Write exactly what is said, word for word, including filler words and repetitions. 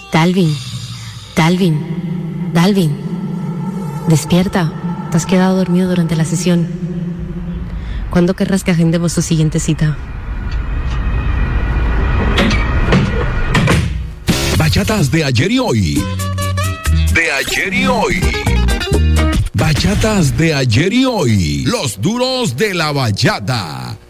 Dalvin, Dalvin, Dalvin, despierta. Te has quedado dormido durante la sesión. ¿Cuándo querrás que agendemos tu siguiente cita? Bachatas de ayer y hoy. De ayer y hoy. Bachatas de ayer y hoy. Los duros de la bachata.